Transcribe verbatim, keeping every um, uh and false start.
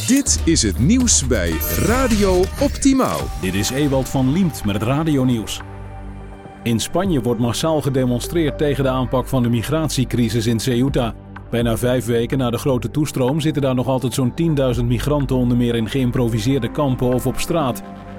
Dit is het nieuws bij Radio Optimaal. Dit is Ewald van Liemt met het radionieuws. In Spanje wordt massaal gedemonstreerd tegen de aanpak van de migratiecrisis in Ceuta. Bijna vijf weken na de grote toestroom zitten daar nog altijd zo'n tienduizend migranten onder meer in geïmproviseerde kampen of op straat.